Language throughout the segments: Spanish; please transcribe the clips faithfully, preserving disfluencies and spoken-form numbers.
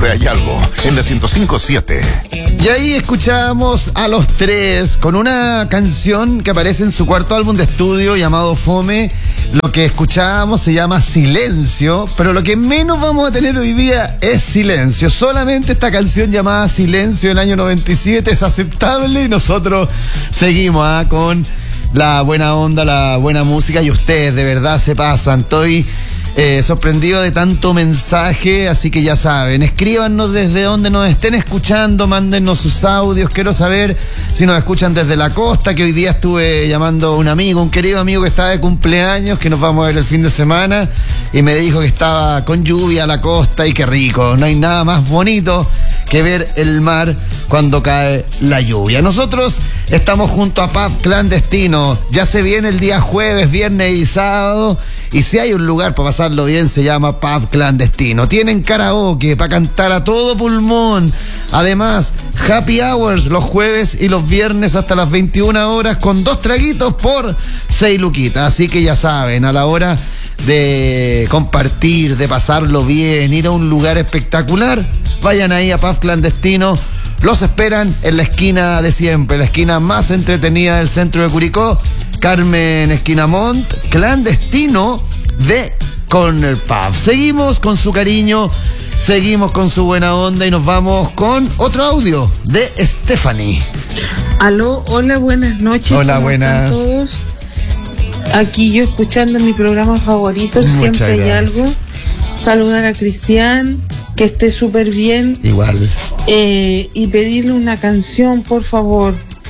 Siempre hay algo en la ciento cinco punto siete. Y ahí escuchamos a los tres con una canción que aparece en su cuarto álbum de estudio llamado Fome. Lo que escuchábamos se llama Silencio, pero lo que menos vamos a tener hoy día es silencio. Solamente esta canción llamada Silencio del año noventa y siete es aceptable y nosotros seguimos ¿eh? con la buena onda, la buena música, y ustedes de verdad se pasan. Estoy eh, sorprendido de tanto mensaje, así que ya saben, escríbanos desde donde nos estén escuchando, mándennos sus audios. Quiero saber si nos escuchan desde la costa, que hoy día estuve llamando a un amigo, un querido amigo que está de cumpleaños, que nos vamos a ver el fin de semana, y me dijo que estaba con lluvia a la costa, y qué rico, no hay nada más bonito que ver el mar cuando cae la lluvia. Nosotros estamos junto a Pub Clandestino. Ya se viene el día jueves, viernes y sábado, y si hay un lugar para pasarlo bien se llama Pub Clandestino. Tienen karaoke para cantar a todo pulmón. Además, happy hours los jueves y los viernes hasta las veintiuna horas con dos traguitos por seis luquitas. Así que ya saben, a la hora de compartir, de pasarlo bien, ir a un lugar espectacular, vayan ahí a Pub Clandestino. Los esperan en la esquina de siempre, la esquina más entretenida del centro de Curicó, Carmen Esquina Mont, Clandestino de Corner Pub. Seguimos con su cariño, seguimos con su buena onda y nos vamos con otro audio de Stephanie. Aló, hola, buenas noches. Hola, buenas. ¿Cómo están todos? Aquí yo escuchando mi programa favorito, Muchas siempre hay gracias. algo. Saludar a Cristian, que esté súper bien. Igual. Eh, y pedirle una canción, por favor.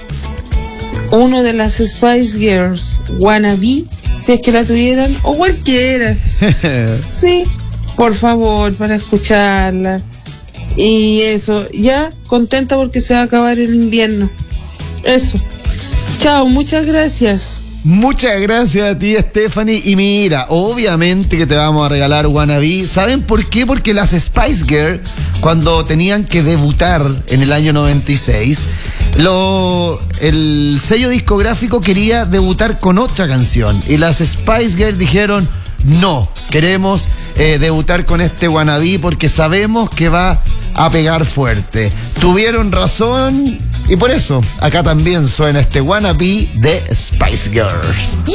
Uno de las Spice Girls, Wannabe, si es que la tuvieran, o cualquiera. Sí, por favor, para escucharla. Y eso, ya contenta porque se va a acabar el invierno. Eso. Chao, muchas gracias. Muchas gracias a ti, Stephanie. Y mira, obviamente que te vamos a regalar Wannabe. ¿Saben por qué? Porque las Spice Girls, cuando tenían que debutar en el año noventa y seis, lo, el sello discográfico quería debutar con otra canción. Y las Spice Girls dijeron, no, queremos eh, debutar con este Wannabe porque sabemos que va a pegar fuerte. Tuvieron razón y por eso acá también suena este Wannabe de Spice Girls.